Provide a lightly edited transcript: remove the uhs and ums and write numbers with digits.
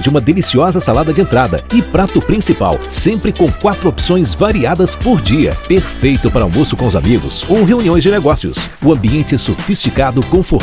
de uma deliciosa salada de entrada e prato principal, sempre com 4 opções variadas por dia. Perfeito para almoço com os amigos ou reuniões de negócios. O ambiente é sofisticado, confortável